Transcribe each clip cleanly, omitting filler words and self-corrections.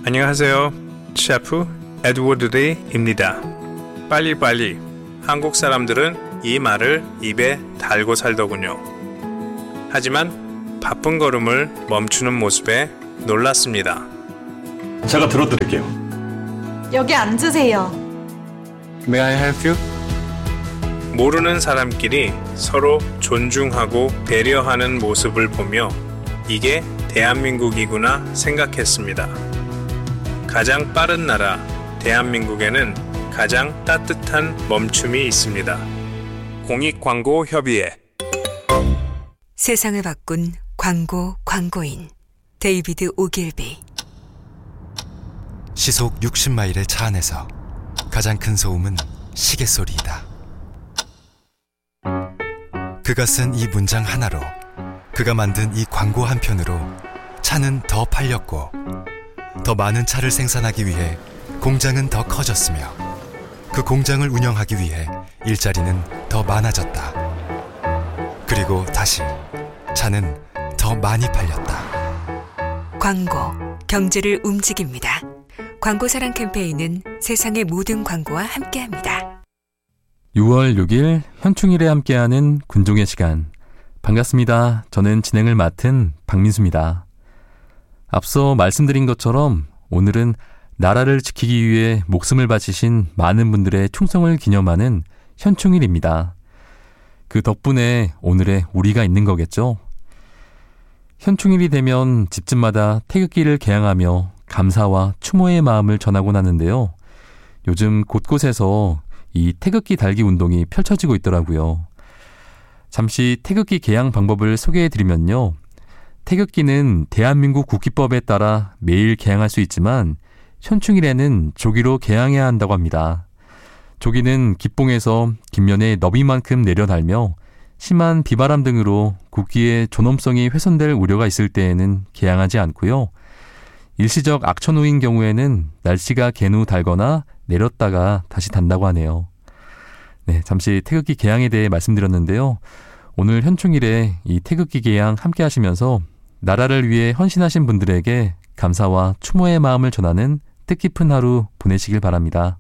안녕하세요. 셰프 에드워드 리입니다. 빨리빨리. 한국 사람들은 이 말을 입에 달고 살더군요. 하지만 바쁜 걸음을 멈추는 모습에 놀랐습니다. 제가 들어드릴게요. 여기 앉으세요. May I help you? 모르는 사람끼리 서로 존중하고 배려하는 모습을 보며 이게 대한민국이구나 생각했습니다. 가장 빠른 나라 대한민국에는 가장 따뜻한 멈춤이 있습니다. 공익광고협의회. 세상을 바꾼 광고인 데이비드 오길비. 시속 60마일의 차 안에서 가장 큰 소음은 시계 소리이다. 그가 쓴 이 문장 하나로, 그가 만든 이 광고 한 편으로 차는 더 팔렸고, 더 많은 차를 생산하기 위해 공장은 더 커졌으며, 그 공장을 운영하기 위해 일자리는 더 많아졌다. 그리고 다시 차는 더 많이 팔렸다. 광고, 경제를 움직입니다. 광고사랑 캠페인은 세상의 모든 광고와 함께합니다. 6월 6일 현충일에 함께하는 군종의 시간. 반갑습니다. 저는 진행을 맡은 박민수입니다. 앞서 말씀드린 것처럼 오늘은 나라를 지키기 위해 목숨을 바치신 많은 분들의 충성을 기념하는 현충일입니다. 그 덕분에 오늘의 우리가 있는 거겠죠. 현충일이 되면 집집마다 태극기를 개양하며 감사와 추모의 마음을 전하곤 하는데요. 요즘 곳곳에서 이 태극기 달기 운동이 펼쳐지고 있더라고요. 잠시 태극기 개양 방법을 소개해드리면요. 태극기는 대한민국 국기법에 따라 매일 개양할 수 있지만 현충일에는 조기로 개양해야 한다고 합니다. 조기는 기봉에서 깃면의 너비만큼 내려달며 심한 비바람 등으로 국기의 존엄성이 훼손될 우려가 있을 때에는 개양하지 않고요. 일시적 악천후인 경우에는 날씨가 갠 후 달거나 내렸다가 다시 단다고 하네요. 네, 잠시 태극기 개양에 대해 말씀드렸는데요. 오늘 현충일에 이 태극기 개양 함께 하시면서 나라를 위해 헌신하신 분들에게 감사와 추모의 마음을 전하는 뜻깊은 하루 보내시길 바랍니다.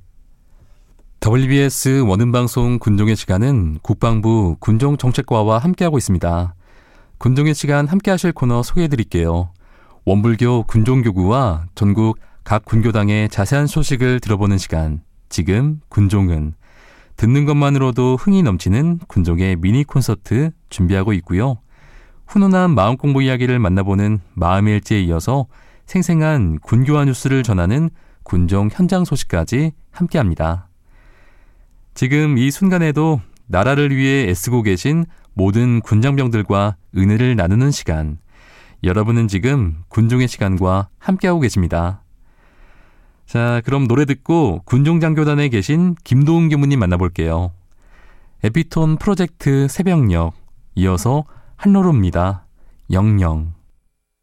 WBS 원음방송 군종의 시간은 국방부 군종정책과와 함께하고 있습니다. 군종의 시간 함께 하실 코너 소개해드릴게요. 원불교 군종교구와 전국 각 군교당의 자세한 소식을 들어보는 시간, 지금 군종은 듣는 것만으로도 흥이 넘치는 군종의 미니 콘서트 준비하고 있고요. 훈훈한 마음 공부 이야기를 만나보는 마음의 일지에 이어서 생생한 군교화 뉴스를 전하는 군종 현장 소식까지 함께합니다. 지금 이 순간에도 나라를 위해 애쓰고 계신 모든 군장병들과 은혜를 나누는 시간, 여러분은 지금 군종의 시간과 함께하고 계십니다. 자, 그럼 노래 듣고 군종장교단에 계신 김도훈 교무님 만나볼게요. 에피톤 프로젝트 새벽녘, 이어서 한로로입니다. 영영.